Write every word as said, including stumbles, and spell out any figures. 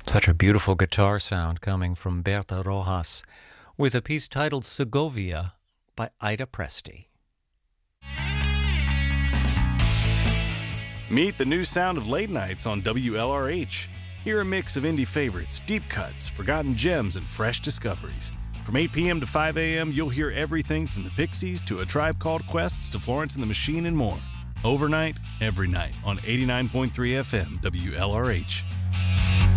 Such a beautiful guitar sound coming from Berta Rojas with a piece titled Segovia by Ida Presti. Meet the new sound of late nights on W L R H. Hear a mix of indie favorites, deep cuts, forgotten gems, and fresh discoveries. From eight p.m. to five a.m., you'll hear everything from the Pixies to A Tribe Called Quest to Florence and the Machine and more. Overnight, every night on eighty-nine point three F M W L R H.